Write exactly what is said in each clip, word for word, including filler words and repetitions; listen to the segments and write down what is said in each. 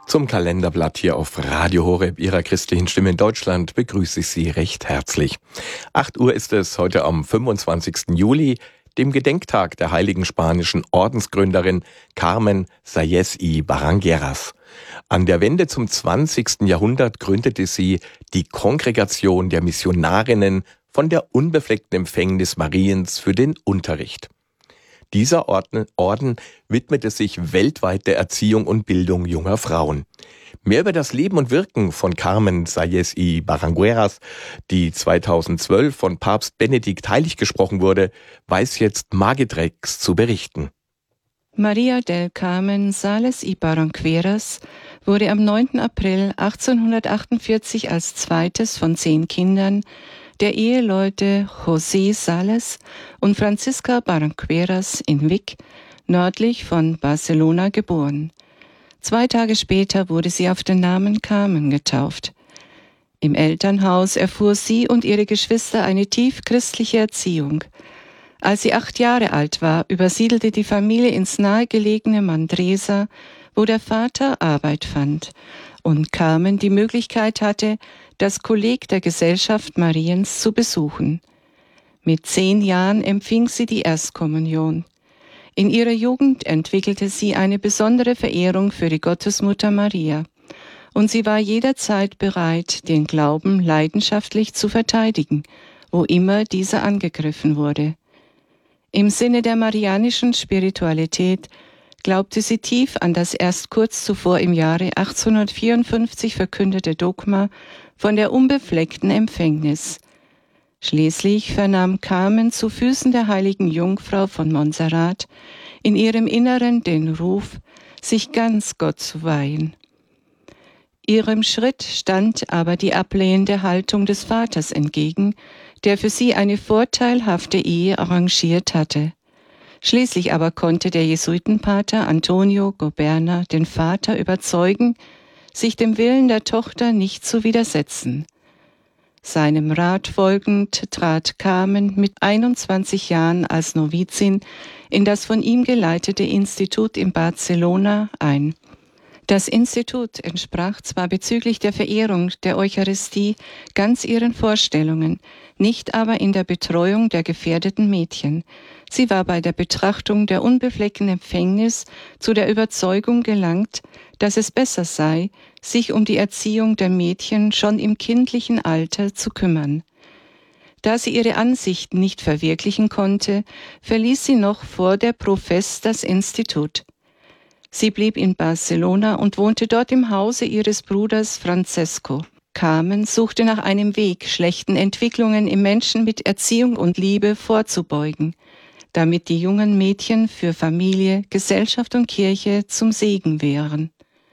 Zum Kalenderblatt hier auf Radio Horeb, Ihrer christlichen Stimme in Deutschland, begrüße ich Sie recht herzlich. acht Uhr ist es heute am fünfundzwanzigsten Juli, dem Gedenktag der heiligen spanischen Ordensgründerin Carmen Sáenz y Barangueras. An der Wende zum zwanzigsten Jahrhundert gründete sie die Kongregation der Missionarinnen von der unbefleckten Empfängnis Mariens für den Unterricht. Dieser Orden, Orden widmete sich weltweit der Erziehung und Bildung junger Frauen. Mehr über das Leben und Wirken von Carmen Sáenz y Barangueras, die zweitausendzwölf von Papst Benedikt heilig gesprochen wurde, weiß jetzt Margit Rex zu berichten. María del Carmen Sáenz y Barangueras wurde am neunten April achtzehnhundertachtundvierzig als zweites von zehn Kindern der Eheleute José Sáenz und Francisca Barangueras in Vic, nördlich von Barcelona, geboren. Zwei Tage später wurde sie auf den Namen Carmen getauft. Im Elternhaus erfuhr sie und ihre Geschwister eine tief christliche Erziehung. Als sie acht Jahre alt war, übersiedelte die Familie ins nahegelegene Manresa, wo der Vater Arbeit fand und Carmen die Möglichkeit hatte, das Kolleg der Gesellschaft Mariens zu besuchen. Mit zehn Jahren empfing sie die Erstkommunion. In ihrer Jugend entwickelte sie eine besondere Verehrung für die Gottesmutter Maria, und sie war jederzeit bereit, den Glauben leidenschaftlich zu verteidigen, wo immer dieser angegriffen wurde. Im Sinne der marianischen Spiritualität glaubte sie tief an das erst kurz zuvor im Jahre achtzehnhundertvierundfünfzig verkündete Dogma von der unbefleckten Empfängnis. Schließlich vernahm Carmen zu Füßen der heiligen Jungfrau von Montserrat in ihrem Inneren den Ruf, sich ganz Gott zu weihen. Ihrem Schritt stand aber die ablehnende Haltung des Vaters entgegen, der für sie eine vorteilhafte Ehe arrangiert hatte. Schließlich aber konnte der Jesuitenpater Antonio Goberna den Vater überzeugen, sich dem Willen der Tochter nicht zu widersetzen. Seinem Rat folgend trat Carmen mit einundzwanzig Jahren als Novizin in das von ihm geleitete Institut in Barcelona ein. Das Institut entsprach zwar bezüglich der Verehrung der Eucharistie ganz ihren Vorstellungen, nicht aber in der Betreuung der gefährdeten Mädchen. Sie war bei der Betrachtung der unbefleckten Empfängnis zu der Überzeugung gelangt, dass es besser sei, sich um die Erziehung der Mädchen schon im kindlichen Alter zu kümmern. Da sie ihre Ansichten nicht verwirklichen konnte, verließ sie noch vor der Profess das Institut. Sie blieb in Barcelona und wohnte dort im Hause ihres Bruders Francesco. Carmen suchte nach einem Weg, schlechten Entwicklungen im Menschen mit Erziehung und Liebe vorzubeugen, damit die jungen Mädchen für Familie, Gesellschaft und Kirche zum Segen wären.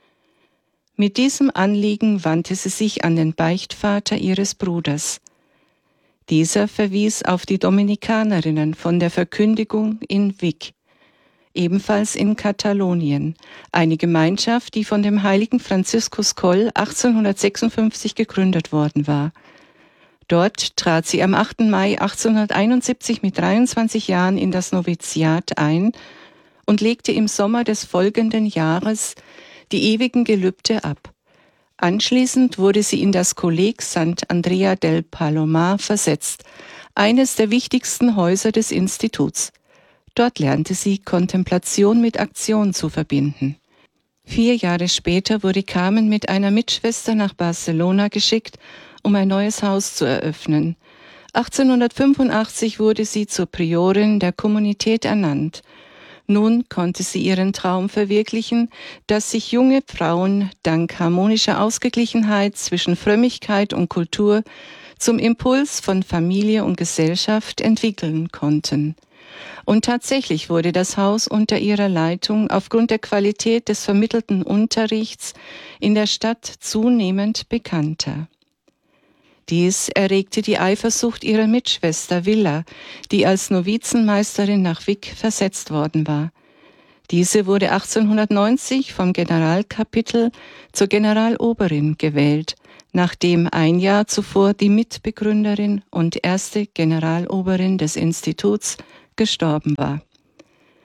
Mit diesem Anliegen wandte sie sich an den Beichtvater ihres Bruders. Dieser verwies auf die Dominikanerinnen von der Verkündigung in Vic, ebenfalls in Katalonien, eine Gemeinschaft, die von dem heiligen Franziskus Coll achtzehnhundertsechsundfünfzig gegründet worden war. Dort trat sie am achten Mai achtzehnhunderteinundsiebzig mit dreiundzwanzig Jahren in das Noviziat ein und legte im Sommer des folgenden Jahres die ewigen Gelübde ab. Anschließend wurde sie in das Kolleg Sant Andrea del Palomar versetzt, eines der wichtigsten Häuser des Instituts. Dort lernte sie, Kontemplation mit Aktion zu verbinden. Vier Jahre später wurde Carmen mit einer Mitschwester nach Barcelona geschickt, um ein neues Haus zu eröffnen. achtzehnhundertfünfundachtzig wurde sie zur Priorin der Kommunität ernannt. Nun konnte sie ihren Traum verwirklichen, dass sich junge Frauen dank harmonischer Ausgeglichenheit zwischen Frömmigkeit und Kultur zum Impuls von Familie und Gesellschaft entwickeln konnten. Und tatsächlich wurde das Haus unter ihrer Leitung aufgrund der Qualität des vermittelten Unterrichts in der Stadt zunehmend bekannter. Dies erregte die Eifersucht ihrer Mitschwester Villa, die als Novizenmeisterin nach Vic versetzt worden war. Diese wurde achtzehnhundertneunzig vom Generalkapitel zur Generaloberin gewählt, nachdem ein Jahr zuvor die Mitbegründerin und erste Generaloberin des Instituts gestorben war.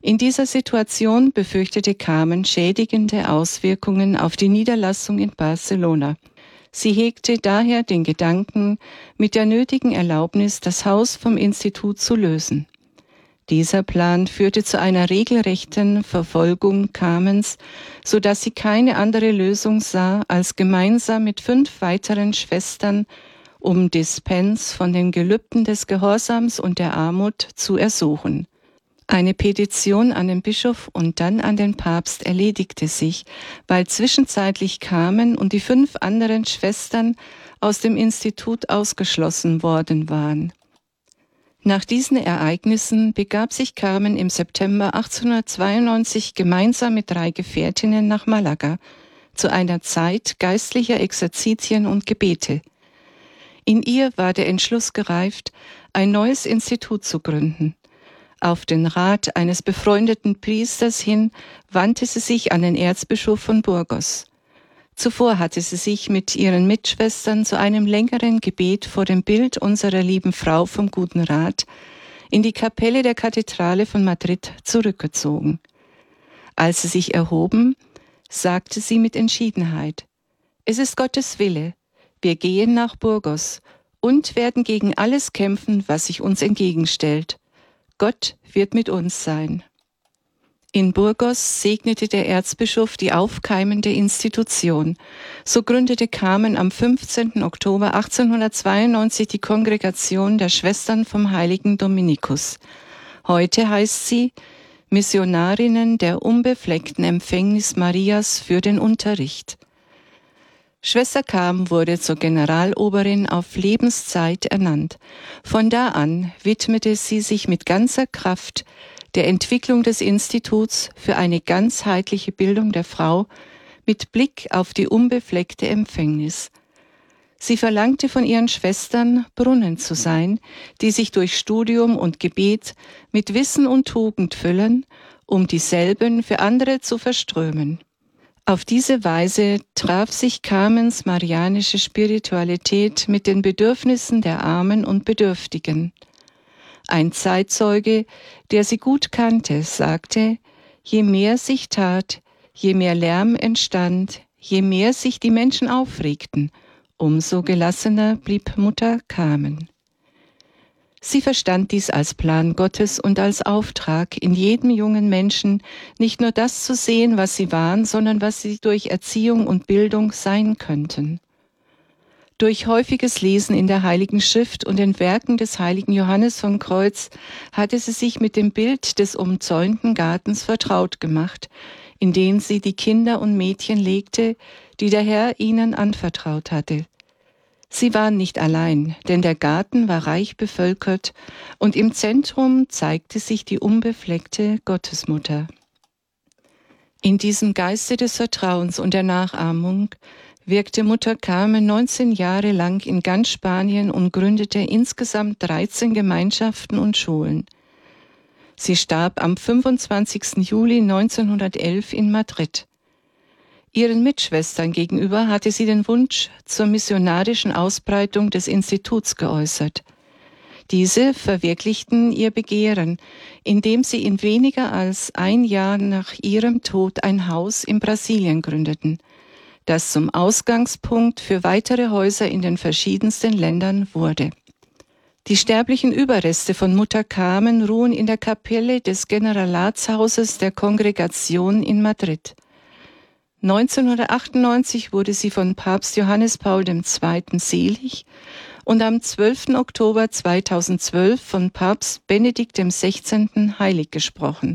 In dieser Situation befürchtete Carmen schädigende Auswirkungen auf die Niederlassung in Barcelona. Sie hegte daher den Gedanken, mit der nötigen Erlaubnis das Haus vom Institut zu lösen. Dieser Plan führte zu einer regelrechten Verfolgung Carmens, so dass sie keine andere Lösung sah, als gemeinsam mit fünf weiteren Schwestern um Dispens von den Gelübden des Gehorsams und der Armut zu ersuchen. Eine Petition an den Bischof und dann an den Papst erledigte sich, weil zwischenzeitlich Carmen und die fünf anderen Schwestern aus dem Institut ausgeschlossen worden waren. Nach diesen Ereignissen begab sich Carmen im September achtzehnhundertzweiundneunzig gemeinsam mit drei Gefährtinnen nach Malaga, zu einer Zeit geistlicher Exerzitien und Gebete. In ihr war der Entschluss gereift, ein neues Institut zu gründen. Auf den Rat eines befreundeten Priesters hin wandte sie sich an den Erzbischof von Burgos. Zuvor hatte sie sich mit ihren Mitschwestern zu einem längeren Gebet vor dem Bild unserer lieben Frau vom Guten Rat in die Kapelle der Kathedrale von Madrid zurückgezogen. Als sie sich erhoben, sagte sie mit Entschiedenheit: Es ist Gottes Wille, wir gehen nach Burgos und werden gegen alles kämpfen, was sich uns entgegenstellt. Gott wird mit uns sein. In Burgos segnete der Erzbischof die aufkeimende Institution. So gründete Carmen am fünfzehnten Oktober achtzehnhundertzweiundneunzig die Kongregation der Schwestern vom heiligen Dominikus. Heute heißt sie Missionarinnen der unbefleckten Empfängnis Marias für den Unterricht. Schwester Carmen wurde zur Generaloberin auf Lebenszeit ernannt. Von da an widmete sie sich mit ganzer Kraft der Entwicklung des Instituts für eine ganzheitliche Bildung der Frau mit Blick auf die unbefleckte Empfängnis. Sie verlangte von ihren Schwestern, Brunnen zu sein, die sich durch Studium und Gebet mit Wissen und Tugend füllen, um dieselben für andere zu verströmen. Auf diese Weise traf sich Carmens marianische Spiritualität mit den Bedürfnissen der Armen und Bedürftigen. Ein Zeitzeuge, der sie gut kannte, sagte: Je mehr sich tat, je mehr Lärm entstand, je mehr sich die Menschen aufregten, umso gelassener blieb Mutter Carmen. Sie verstand dies als Plan Gottes und als Auftrag, in jedem jungen Menschen nicht nur das zu sehen, was sie waren, sondern was sie durch Erziehung und Bildung sein könnten. Durch häufiges Lesen in der Heiligen Schrift und den Werken des heiligen Johannes vom Kreuz hatte sie sich mit dem Bild des umzäunten Gartens vertraut gemacht, in den sie die Kinder und Mädchen legte, die der Herr ihnen anvertraut hatte. Sie waren nicht allein, denn der Garten war reich bevölkert und im Zentrum zeigte sich die unbefleckte Gottesmutter. In diesem Geiste des Vertrauens und der Nachahmung wirkte Mutter Carmen neunzehn Jahre lang in ganz Spanien und gründete insgesamt dreizehn Gemeinschaften und Schulen. Sie starb am fünfundzwanzigsten Juli neunzehnhundertelf in Madrid. Ihren Mitschwestern gegenüber hatte sie den Wunsch zur missionarischen Ausbreitung des Instituts geäußert. Diese verwirklichten ihr Begehren, indem sie in weniger als ein Jahr nach ihrem Tod ein Haus in Brasilien gründeten, das zum Ausgangspunkt für weitere Häuser in den verschiedensten Ländern wurde. Die sterblichen Überreste von Mutter Carmen ruhen in der Kapelle des Generalatshauses der Kongregation in Madrid. neunzehnhundertachtundneunzig wurde sie von Papst Johannes Paul der Zweite selig und am zwölften Oktober zweitausendzwölf von Papst Benedikt der Sechzehnte heilig gesprochen.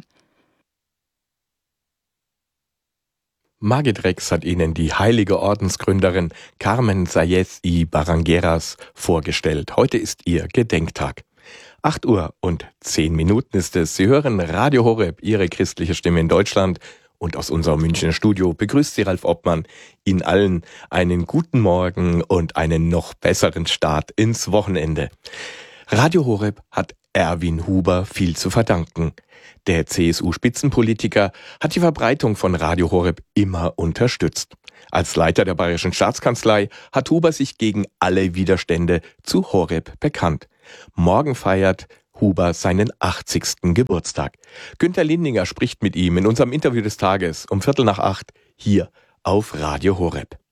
Margit Rex hat Ihnen die heilige Ordensgründerin Carmen Sáenz y Barangueras vorgestellt. Heute ist ihr Gedenktag. acht Uhr und zehn Minuten ist es. Sie hören Radio Horeb, Ihre christliche Stimme in Deutschland. Und aus unserem Münchner Studio begrüßt Sie Ralf Obmann. Ihnen allen einen guten Morgen und einen noch besseren Start ins Wochenende. Radio Horeb hat Erwin Huber viel zu verdanken. Der C S U-Spitzenpolitiker hat die Verbreitung von Radio Horeb immer unterstützt. Als Leiter der Bayerischen Staatskanzlei hat Huber sich gegen alle Widerstände zu Horeb bekannt. Morgen feiert Huber seinen achtzigsten Geburtstag. Günter Lindinger spricht mit ihm in unserem Interview des Tages um Viertel nach acht hier auf Radio Horeb.